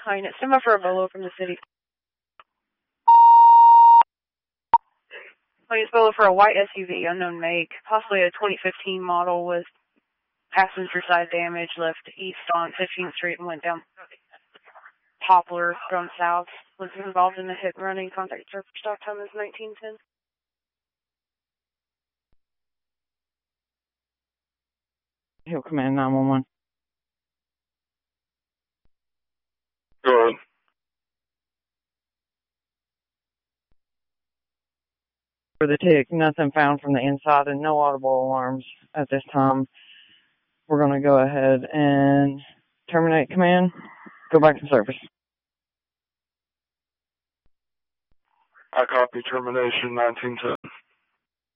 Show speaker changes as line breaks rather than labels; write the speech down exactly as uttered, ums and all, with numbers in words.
Hi, stand by for a bolo from the city. Hi, bolo for a white S U V, unknown make, possibly a twenty fifteen model with passenger side damage, left east on fifteenth Street and went down Poplar, going south. Was involved in a hit and running. Contact surface stop time is nineteen ten.
Hill Command nine one one.
Go ahead.
For the tick, nothing found from the inside and no audible alarms at this time. We're going to go ahead and terminate command. Go back to service.
I copy termination nineteen ten.